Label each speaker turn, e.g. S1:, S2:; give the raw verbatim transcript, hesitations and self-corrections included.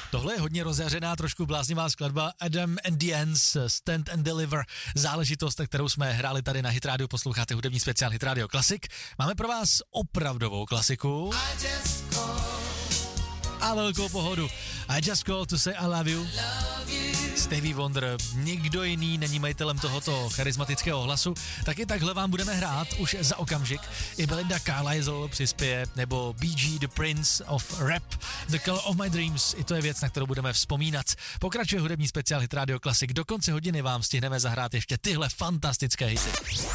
S1: Tohle je hodně rozjařená, trošku bláznivá skladba Adam and the Ants, Stand and Deliver, záležitost, kterou jsme hráli tady na Hit Radio, posloucháte hudební speciál Hit Radio Classic. Máme pro vás opravdovou klasiku a velkou pohodu. I just called to say I love you. Stevie Wonder, nikdo jiný není majitelem tohoto charismatického hlasu, taky takhle vám budeme hrát už za okamžik. I Belinda Carlisle přispěje, nebo B G The Prince of Rap, The Color of My Dreams, i to je věc, na kterou budeme vzpomínat. Pokračuje hudební speciál Hit Radio Classic, do konce hodiny vám stihneme zahrát ještě tyhle fantastické hity.